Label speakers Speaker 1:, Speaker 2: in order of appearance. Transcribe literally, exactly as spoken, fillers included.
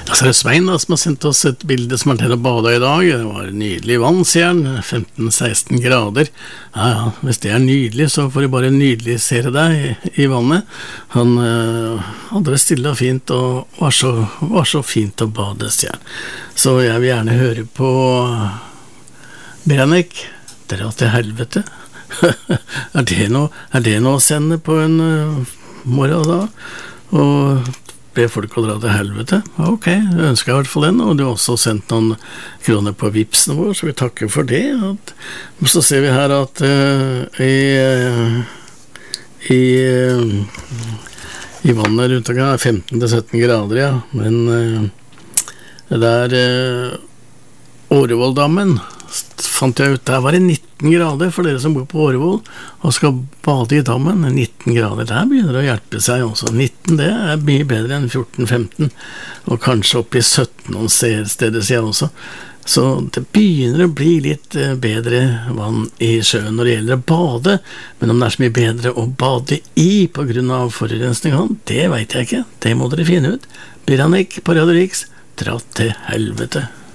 Speaker 1: Så er det Svein da, som har sendt oss et bilde som er til å bade i dag. Det var nydelig vann, sier han, femten seksten grader. Ja, ja, hvis det er nydelig, så får du bare nydelig se deg i, i vannet. Han øh, hadde det stille og fint, og var så, var så fint å bade, sier han. Så jeg vil gjerne høre på Beranek, dra til helvete. er, det noe, er det noe å sende på en uh, morgen da? Og be folk å dra til helvete. Ok, jeg ønsker i hvert fall den, og du har også sendt noen kroner på Vipsen vår, så vi takker for det. At, så ser vi her at uh, i, uh, i, uh, i vannet rundt omkring er femten til sytten grader, ja, men uh, det er uh, Årevolldammen, fant jeg ut, der var det nitten grader for dere som bor på Årevoll og skal bade i dammen. Nitten grader, der begynner det å hjelpe seg også. Nitten, det er mye bedre enn fjorten femten, og kanskje opp i sytten noen steder sier jeg også. Så det begynner å bli litt bedre vann i sjøen når det gjelder å bade, men om det er så mye bedre å bade i på grunn av forurensning, det vet jeg ikke. Det må dere finne ut. Beranek på Radio Riks, dra til helvete.